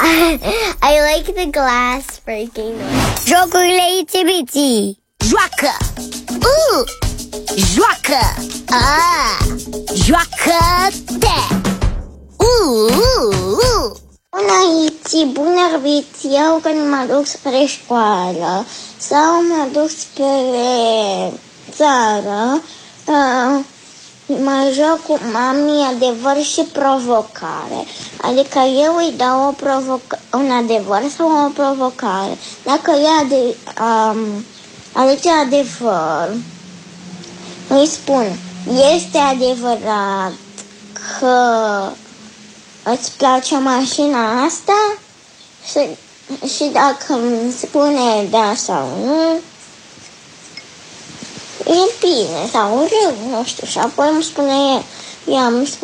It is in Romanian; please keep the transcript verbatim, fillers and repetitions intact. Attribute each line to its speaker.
Speaker 1: I like the glass breaking noise. Jocurile itibiții. Joacă. Uh. Joacă. Ah. Joacă-te. Uh. Uh. Bună, Iți, bună, Arbiți. Eu când mă duc spre școală sau mă duc spre țară, uh, mă joc cu mami adevăr și provocare. Adică eu îi dau o provoc- un adevăr sau o provocare. Dacă ea de, um, alege adevăr, îi spun, este adevărat că îți place mașina asta? Și, și dacă îmi spune da sau nu, e bine sau rău, nu știu. Și apoi îmi spune el, i-am spus